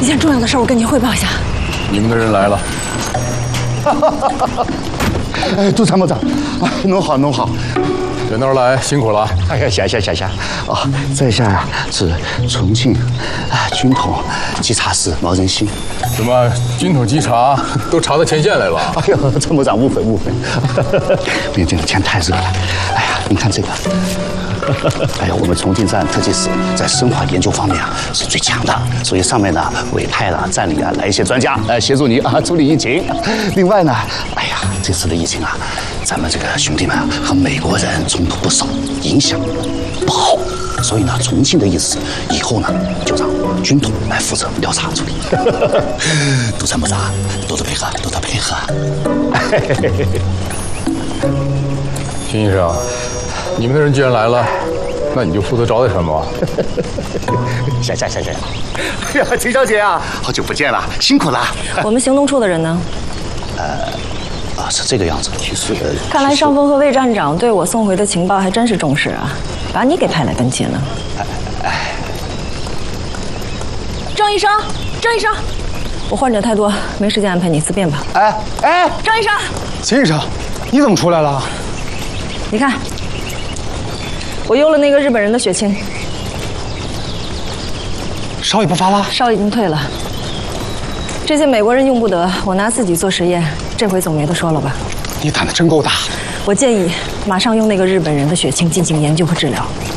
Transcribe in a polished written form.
一件重要的事，我跟您汇报一下。 你们的人来了。 哎，杜参谋长，啊，弄好弄好。 远道而来，辛苦了。 哎呀，下啊，在下呀是重庆军统稽查司毛仁新。 什么军统稽查都查到前线来了？ 哎呦，参谋长误会。毕竟天太热了。哎呀，您看这个。哎呀，我们重庆站特技室在生化研究方面是最强的，所以上面呢委派了站里来一些专家协助你处理疫情。另外呢，哎呀，这次的疫情咱们这个兄弟们和美国人冲突不少，影响不好，所以呢，重庆的意思以后呢就让军统来负责调查处理。杜参谋长，多多配合。 秦医生。你们的人既然来了，那你就负责招待他们吧。 下。哎呀，秦小姐啊，好久不见了，辛苦了。 我们行动处的人呢？ 是这个样子。其实， 看来上峰和魏站长对我送回的情报还真是重视啊，把你给派来跟接呢。郑医生，我患者太多，没时间安排你，自便吧。郑医生， 秦医生，你怎么出来了？ 你看。我用了那个日本人的血清， 烧也不发了， 烧已经退了。这些美国人用不得，我拿自己做实验，这回总没得说了吧？ 你胆子真够大。 我建议马上用那个日本人的血清进行研究和治疗。